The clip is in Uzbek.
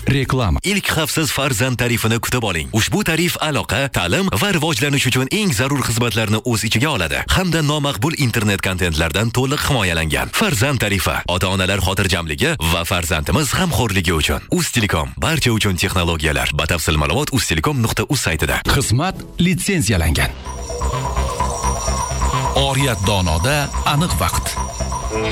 Reklama. Ilk xavfsiz farzand tarifini kutib oling. Ushbu tarif aloqa, ta'lim va rivojlanish uchun eng zarur xizmatlarni o'z ichiga oladi hamda nomaqbul internet kontentlardan to'liq himoyalangan. Farzand tarifi ota-onalar xotirjamligi va farzandimiz g'amxo'rligi uchun. Uztelecom barcha uchun texnologiyalar. Batafsil ma'lumot uztelecom.uz saytida. Xizmat litsenziyalangan. Oriyat donoda aniq vaqt.